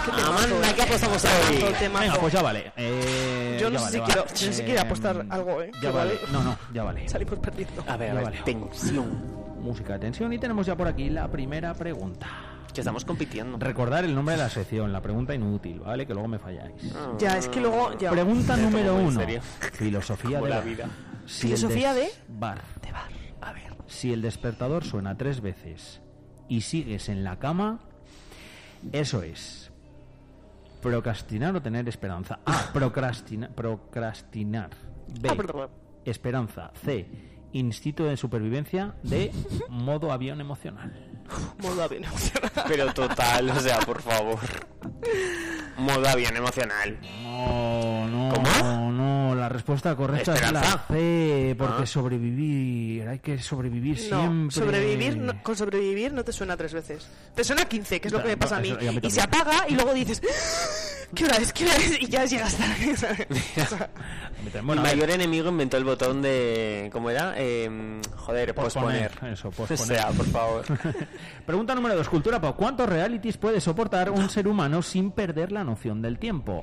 qué temazo. ¿Qué apostamos hoy? Venga, pues ya vale. Yo no sé si quiero apostar algo, Ya vale. No, ya vale. Salimos perdiendo. A ver, vale. tensión. Música de tensión y tenemos ya por aquí la primera pregunta. Que estamos compitiendo. Recordar el nombre de la sección, la pregunta inútil, ¿vale? Que luego me falláis. Ya, es que luego... Ya. Pregunta Me número tomo muy 1. en serio. Filosofía de la la vida. Si ¿Filosofía de? Bar. De bar. A ver. Si el despertador suena 3 veces y sigues en la cama, eso es procrastinar o tener esperanza. A. Procrastinar. B. perdón. Esperanza. C. Instinto de supervivencia. D. Modo avión emocional. Modo avión emocional. Pero total, o sea, por favor. Modo avión emocional. No, ¿Cómo? no, la respuesta correcta ¿Esperanza? es la C, porque sobrevivir, hay que sobrevivir siempre. Con sobrevivir no te suena 3 veces. Te suena 15, que es lo que me pasa a mí. Eso, ya me Y se también. apaga y luego dices, ¿qué hora es? ¿Qué hora es? Y ya llegas tarde. Mi Bueno, mayor enemigo inventó el botón de... ¿Cómo era? Posponer. Eso, O posponer. sea, por favor. Pregunta número 2, cultura pop. ¿Cuántos realities puede soportar un ser humano sin perder la noción del tiempo?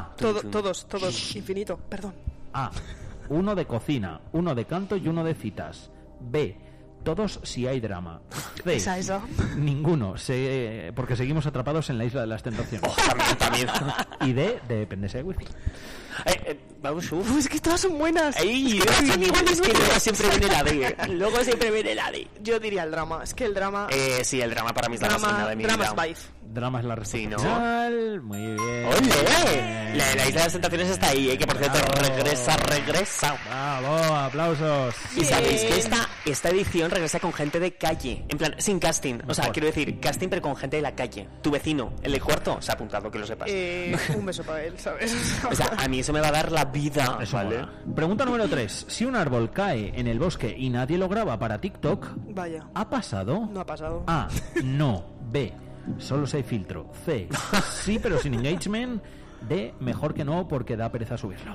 Todos, infinito, perdón. A. 1 de cocina, 1 de canto y 1 de citas. B. Todos si hay drama. C. Esa. Ninguno, porque seguimos atrapados en la isla de las tentaciones. También. Y D. Dependencia de wifi. Vamos, Es que todas son buenas. ¡Ey! Son igual de Es que inútiles. luego siempre viene la D. Luego siempre viene la D. Yo diría el drama. Es que el drama... Sí, el drama para mí es la más genial de mi drama vida. es life. Drama es la respuesta Sí, ¿no? final. Muy bien. ¡Ole! La isla de las tentaciones está ahí, que por cierto regresa. Bravo, aplausos. Y sabéis que esta edición regresa con gente de calle, en plan, sin casting. O sea, Mejor. quiero decir, casting pero con gente de la calle. Tu vecino, el del cuarto, se ha apuntado, que lo sepas. Un beso para él, ¿sabes? O sea, a mí eso me va a dar la vida. Eso ¿vale? mola. Pregunta número 3. Si un árbol cae en el bosque y nadie lo graba para TikTok, Vaya, ¿ha pasado? no ha pasado. A. No. B. Solo si hay filtro. C. Sí, pero sin engagement. D. Mejor que no porque da pereza subirlo.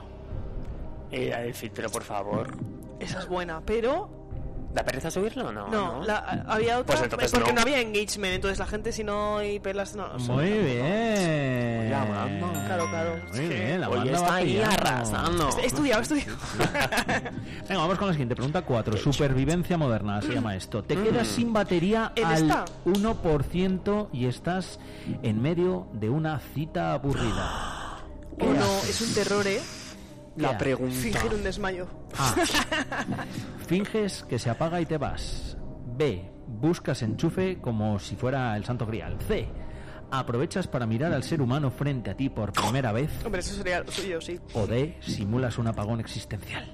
El filtro, por favor. Esa es buena, pero... ¿Da pereza subirlo o no? No, había otra... Pues entonces porque no. no había engagement, entonces la gente si no hay pelas... No, Muy bien. La banda. Claro. Muy bien, la Oye, banda está va ahí pillando. arrasando. He estudiado. Venga, vamos con la siguiente. Pregunta 4. Supervivencia moderna se llama esto. Te quedas sin batería ¿En al esta? 1% y estás en medio de una cita aburrida. Oh, no, es un terror, ¿eh? La pregunta. Fingir un desmayo. A. Finges que se apaga y te vas. B. Buscas enchufe como si fuera el santo grial. C. Aprovechas para mirar al ser humano frente a ti por primera vez. Hombre, eso sería lo suyo, sí. O D. Simulas un apagón existencial.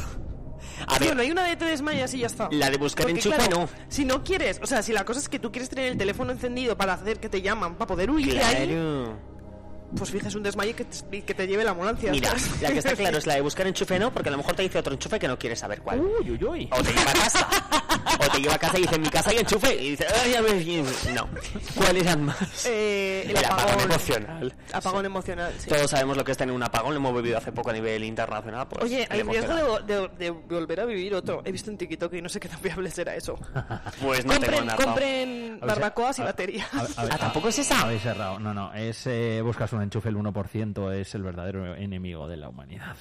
A Tío, ver, no hay una de te desmayas y ya está. la de buscar Porque, enchufe, claro, no. Si no quieres, o sea, si la cosa es que tú quieres tener el teléfono encendido para hacer que te llaman, para poder huir de ahí, Claro. pues fijas un desmayo y que te lleve la ambulancia. Mira, ¿sabes? la que está claro es la de buscar enchufe, ¿no? Porque a lo mejor te dice otro enchufe que no quieres saber cuál. Uy, uy, uy. O te lleva a casa. O te lleva a casa y dice, en mi casa hay enchufe. Y dice, ay, a ver. No. ¿Cuáles eran más? El apagón apagón emocional. Apagón emocional, sí. Todos sabemos lo que es tener un apagón. Lo hemos vivido hace poco a nivel internacional. Pues, Oye, el hay riesgo emocional. de volver a vivir otro. He visto en TikTok y no sé qué tan viable será eso. Pues no tengo nada. Compren barbacoas y baterías. ¿tampoco es esa? Habéis errado. No, es buscas un enchufe, el 1% es el verdadero enemigo de la humanidad.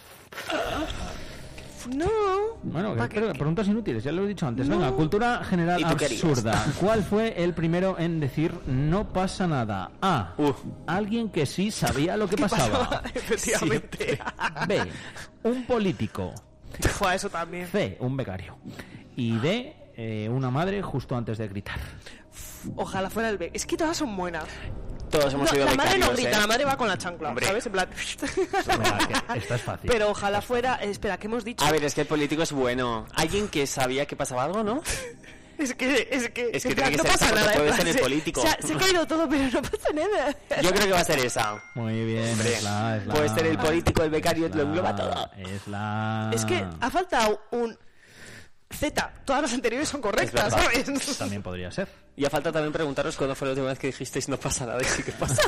No. Bueno, ¿Pa' qué? preguntas inútiles, ya lo he dicho antes. Venga, cultura general ¿Y tú querías? absurda. ¿Cuál fue el primero en decir no pasa nada? A. Alguien que sí sabía lo que pasaba. Efectivamente. B. Un político. Fue eso también. C. Un becario. Y D. Una madre justo antes de gritar. Ojalá fuera el B. Es que todas son buenas. Todos hemos No, sido la madre no becarios, grita, la madre va con la chancla, Hombre. ¿sabes? En plan... Venga, que esta es fácil. Pero ojalá fuera... Espera, ¿qué hemos dicho? A ver, es que el político es bueno. Alguien que sabía que pasaba algo, ¿no? Es que Es que en tiene plan, que no ser pasa esa, nada. porque puede en plan, ser el político. Se ha caído todo, pero no pasa nada. Yo creo que va a ser esa. Muy bien, Hombre, es la... puede ser el político, el becario, lo engloba todo. Es la... Es que ha faltado un Z. Todas las anteriores son correctas, Es verdad. ¿sabes? También podría ser. Y a falta también preguntaros cuándo fue la última vez que dijisteis no pasa nada y sí que pasa.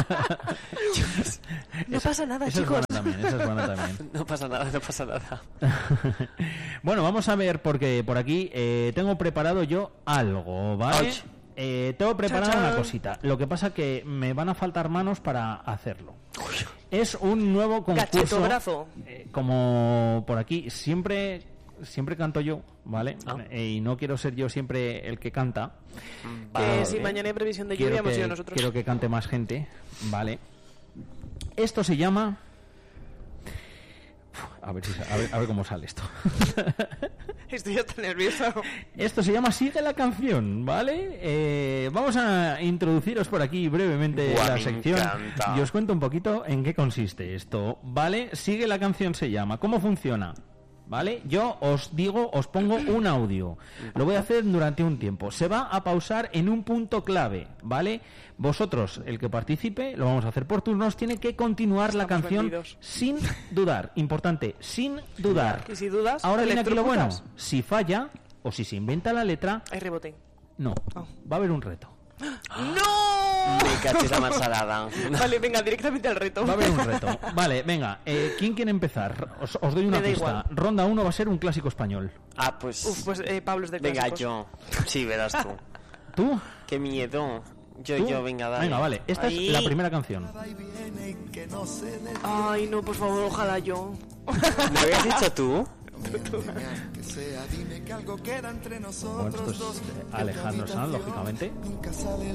No pasa nada, Esa chicos. Es buena también. No pasa nada, no pasa nada. Bueno, vamos a ver porque por aquí tengo preparado yo algo, ¿vale? Ouch. tengo preparada Chachán. una cosita. Lo que pasa que me van a faltar manos para hacerlo. Es un nuevo concurso. Cachetobrazo. Como por aquí siempre canto yo, ¿vale? Ah. Y no quiero ser yo siempre el que canta. Que si mañana hay previsión de lluvia, hemos ido nosotros. Quiero que cante más gente, ¿vale? Esto se llama... A ver cómo sale esto. Estoy hasta nerviosa. Esto se llama Sigue la canción, ¿vale? Vamos a introduciros por aquí brevemente Buah, la me sección encanta. y os cuento un poquito en qué consiste esto, ¿vale? Sigue la canción se llama. ¿Cómo funciona? ¿Vale? Yo os pongo un audio. Lo voy a hacer durante un tiempo. Se va a pausar en un punto clave, ¿vale? Vosotros, el que participe, lo vamos a hacer por turnos, tiene que continuar la Estamos canción vendidos. sin dudar. Importante, sin dudar. Y si dudas, Ahora viene aquí lo bueno. electrocutas. Si falla o si se inventa la letra, Hay rebote. no. Oh. Va a haber un reto. ¡No! Me cacheta más salada. Vale, venga, directamente al reto. Va a haber un reto. Vale, venga. ¿Quién quiere empezar? Os doy una Me da pista. igual. Ronda 1 va a ser un clásico español. Ah, pues... Uf, pues Pablo es de venga, clásicos. yo. Sí, verás tú. ¿Tú? Qué miedo. ¿Tú? Venga, dale. Venga, vale. Esta Ahí. es la primera canción. Ay, no, por favor, ojalá yo. ¿Me habías dicho tú? Bueno, esto es Alejandro Sanz, lógicamente.